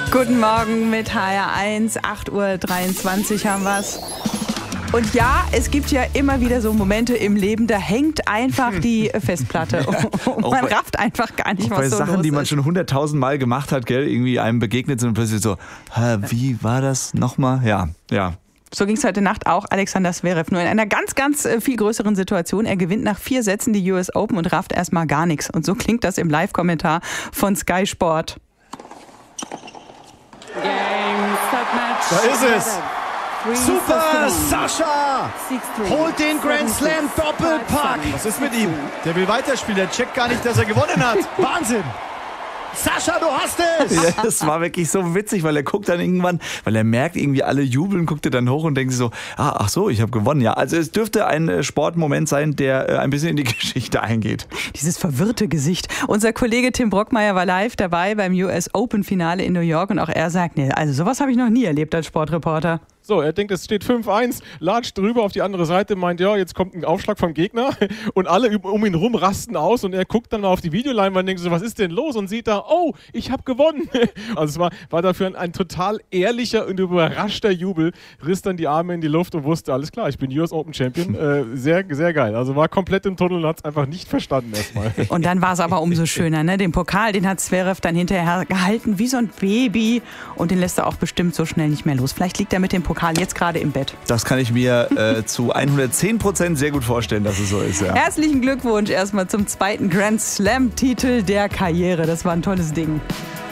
Guten Morgen mit HR1, 8:23 Uhr haben wir's. Und ja, es gibt ja immer wieder so Momente im Leben, da hängt einfach die Festplatte und man rafft einfach gar nicht, was so los ist. Bei Sachen, die man schon 100.000 Mal gemacht hat, gell, irgendwie einem begegnet sind und plötzlich so, wie war das nochmal? Ja. So ging es heute Nacht auch Alexander Zverev, nur in einer ganz, ganz viel größeren Situation. Er gewinnt nach 4 Sätzen die US Open und rafft erstmal gar nichts. Und so klingt das im Live-Kommentar von Sky Sport. Da ist es. Super, Sascha holt den Grand Slam Doppelpack. Was ist mit ihm? Der will weiterspielen, der checkt gar nicht, dass er gewonnen hat. Wahnsinn. Sascha, du hast es! Ja, das war wirklich so witzig, weil er guckt dann irgendwann, weil er merkt, irgendwie alle jubeln, guckt er dann hoch und denkt sich so, ach so, ich habe gewonnen. Ja, also es dürfte ein Sportmoment sein, der ein bisschen in die Geschichte eingeht. Dieses verwirrte Gesicht. Unser Kollege Tim Brockmeier war live dabei beim US Open Finale in New York und auch er sagt, nee, also sowas habe ich noch nie erlebt als Sportreporter. So, er denkt, es steht 5-1, latscht drüber auf die andere Seite, meint, ja, jetzt kommt ein Aufschlag vom Gegner und alle um ihn rum rasten aus und er guckt dann mal auf die Videoleinwand und denkt so, was ist denn los? Und sieht da, oh, ich habe gewonnen. Also es war dafür ein total ehrlicher und überraschter Jubel, riss dann die Arme in die Luft und wusste, alles klar, ich bin US Open Champion. Sehr, sehr geil. Also war komplett im Tunnel und hat es einfach nicht verstanden erstmal. Und dann war es aber umso schöner, ne? Den Pokal, den hat Zverev dann hinterher gehalten wie so ein Baby und den lässt er auch bestimmt so schnell nicht mehr los. Vielleicht liegt er mit dem Pokal jetzt gerade im Bett. Das kann ich mir zu 110% sehr gut vorstellen, dass es so ist. Ja. Herzlichen Glückwunsch erstmal zum 2. Grand Slam-Titel der Karriere. Das war ein tolles Ding.